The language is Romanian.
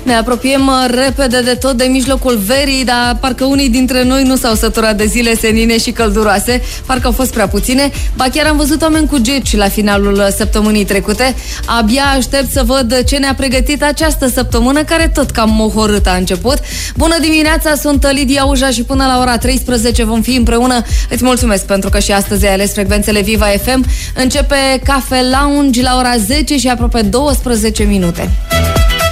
Ne apropiem repede de tot de mijlocul verii, dar parcă unii dintre noi nu s-au săturat de zile senine și călduroase, parcă au fost prea puține. Ba chiar am văzut oameni cu geci la finalul săptămânii trecute. Abia aștept să văd ce ne-a pregătit această săptămână, care tot cam mohorât a început. Bună dimineața, sunt Lidia Uja și până la ora 13 vom fi împreună. Îți mulțumesc pentru că și astăzi ai ales frecvențele Viva FM. Începe Cafe Lounge la ora 10 și aproape 12 minute.